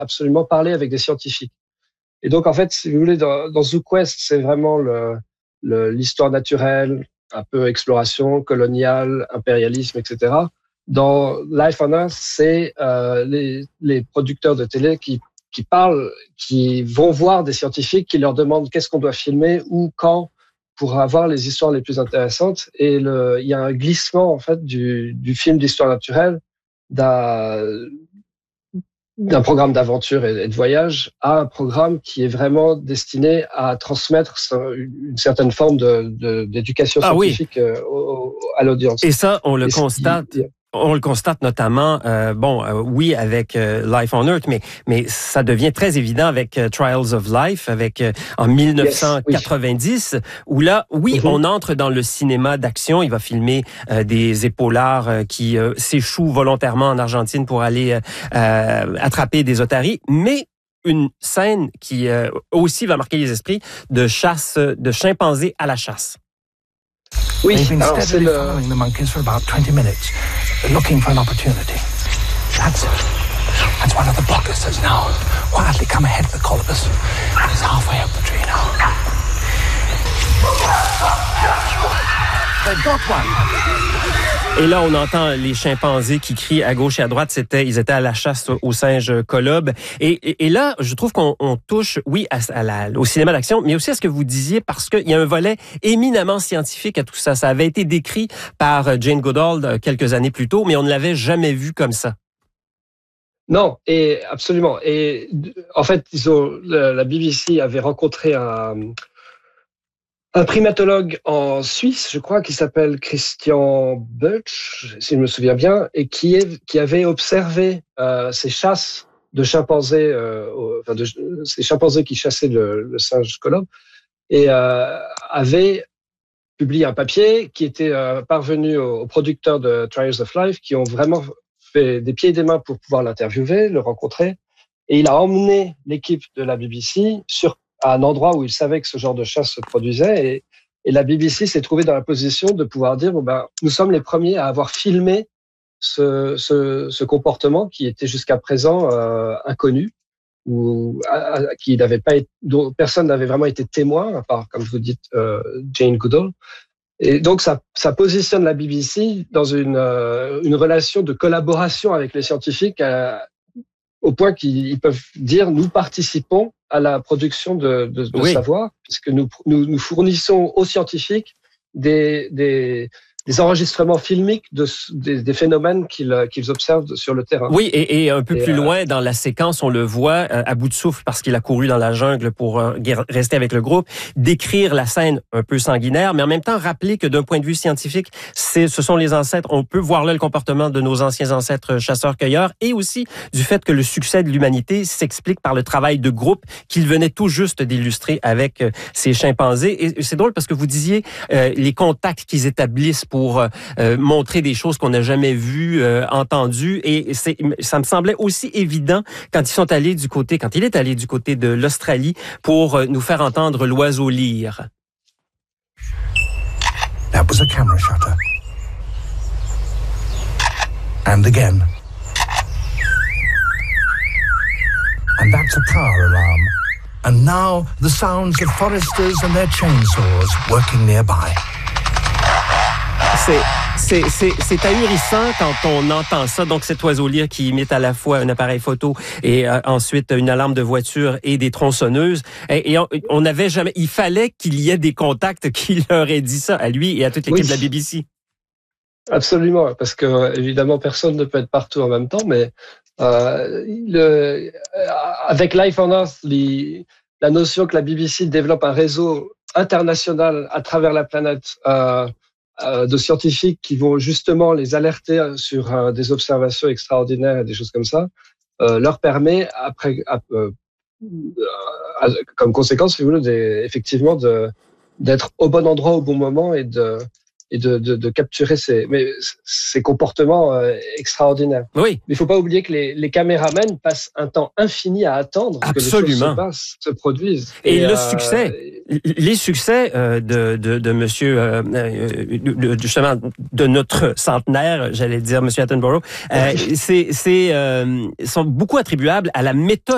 absolument parler avec des scientifiques. Et donc, en fait, si vous voulez, dans ZooQuest, c'est vraiment l'histoire naturelle, un peu exploration, coloniale, impérialisme, etc. Dans Life on Earth, c'est les producteurs de télé qui parlent, qui vont voir des scientifiques, qui leur demandent qu'est-ce qu'on doit filmer, où, quand, pour avoir les histoires les plus intéressantes. Et il y a un glissement, en fait, du film d'histoire naturelle, d'un programme d'aventure et de voyage à un programme qui est vraiment destiné à transmettre une certaine forme d'éducation scientifique à l'audience. Et ça, on le constate. On le constate notamment, oui, avec Life on Earth, mais ça devient très évident avec Trials of Life, en 1990, où là, on entre dans le cinéma d'action. Il va filmer des épaulards qui s'échouent volontairement en Argentine pour aller attraper des otaries, mais une scène qui aussi va marquer les esprits de chasse, de chimpanzés à la chasse. Oui, They've been steadily following the monkeys for about 20 minutes, looking for an opportunity. That's one of the blockers that's now quietly come ahead of the colobus and is halfway up the tree now. They've got one. Et là, on entend les chimpanzés qui crient à gauche et à droite. Ils étaient à la chasse aux singes colobes. Et là, je trouve qu'on touche, oui, au cinéma d'action, mais aussi à ce que vous disiez, parce qu'il y a un volet éminemment scientifique à tout ça. Ça avait été décrit par Jane Goodall quelques années plus tôt, mais on ne l'avait jamais vu comme ça. Non, et absolument. Et en fait, la BBC avait rencontré un primatologue en Suisse, je crois, qui s'appelle Christian Böttch, si je me souviens bien, et qui avait observé ces chasses de chimpanzés, ces chimpanzés qui chassaient le singe colobe, et avait publié un papier qui était parvenu aux producteurs de Trials of Life, qui ont vraiment fait des pieds et des mains pour pouvoir l'interviewer, le rencontrer, et il a emmené l'équipe de la BBC à un endroit où il savait que ce genre de chasse se produisait, et la BBC s'est trouvée dans la position de pouvoir dire nous sommes les premiers à avoir filmé ce comportement qui était jusqu'à présent inconnu, ou dont personne n'avait vraiment été témoin, à part, comme vous dites, Jane Goodall. Et donc ça positionne la BBC dans une relation de collaboration avec les scientifiques, au point qu'ils peuvent dire nous participons à la production de savoir, puisque nous fournissons aux scientifiques des enregistrements filmiques des phénomènes qu'ils observent sur le terrain. Oui, et un peu plus loin dans la séquence, on le voit à bout de souffle parce qu'il a couru dans la jungle pour rester avec le groupe, décrire la scène un peu sanguinaire, mais en même temps rappeler que d'un point de vue scientifique, ce sont les ancêtres. On peut voir là le comportement de nos anciens ancêtres chasseurs-cueilleurs, et aussi du fait que le succès de l'humanité s'explique par le travail de groupe qu'il venait tout juste d'illustrer avec ces chimpanzés. Et c'est drôle parce que vous disiez les contacts qu'ils établissent pour montrer des choses qu'on n'a jamais vues, entendues. Et ça me semblait aussi évident quand il est allé du côté de l'Australie pour nous faire entendre l'oiseau lyre. That was a camera shutter. And again. And that's a car alarm. And now the sounds of foresters and their chainsaws working nearby. C'est ahurissant quand on entend ça. Donc, cet oiseau lyre qui imite à la fois un appareil photo et ensuite une alarme de voiture et des tronçonneuses. Et on n'avait jamais... Il fallait qu'il y ait des contacts qui leur aient dit ça à lui et à toute l'équipe de la BBC. Absolument, parce que évidemment, personne ne peut être partout en même temps, mais avec Life on Earth, la notion que la BBC développe un réseau international à travers la planète de scientifiques qui vont justement les alerter sur des observations extraordinaires et des choses comme ça, leur permet comme conséquence, si vous voulez, effectivement d'être au bon endroit au bon moment et de capturer ces comportements extraordinaires. Oui. Mais il faut pas oublier que les caméramans passent un temps infini à attendre que les choses se produisent. Et les succès de monsieur, justement, de notre centenaire, j'allais dire monsieur Attenborough, sont beaucoup attribuables à la méthode